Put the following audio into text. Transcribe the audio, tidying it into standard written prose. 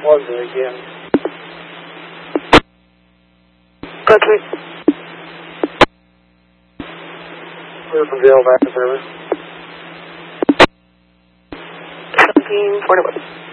Was it again? Good week. Riverville, back to service. 1741.